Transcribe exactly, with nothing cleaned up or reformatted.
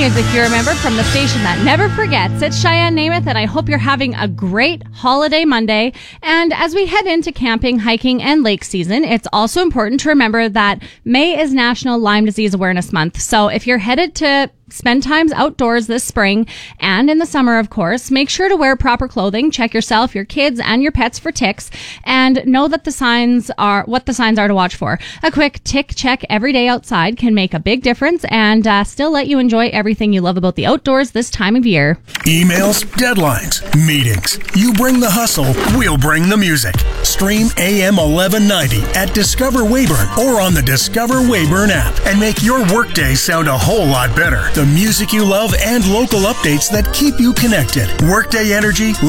continues, if you remember, from the station that never forgets. It's Cheyenne Namath, and I hope you're having a great holiday Monday. And as we head into camping, hiking, and lake season, it's also important to remember that May is National Lyme Disease Awareness Month. So if you're headed to spend times outdoors this spring and in the summer, of course, make sure to wear proper clothing, check yourself, your kids, and your pets for ticks, and know that the signs are what the signs are to watch for. A quick tick check every day outside can make a big difference and uh, still let you enjoy everything you love about the outdoors this time of year. Emails, deadlines, meetings. You bring the hustle, we'll bring the music. Stream A M eleven ninety at Discover Weyburn or on the Discover Weyburn app and make your workday sound a whole lot better. The music you love and local updates that keep you connected. Workday Energy.